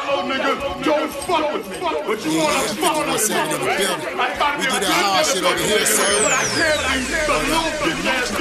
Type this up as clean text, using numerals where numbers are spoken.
little nigga, don't fuck with me. But you wanna fuck with me. We do that hard shit over here, sir. But I can't leave the loop.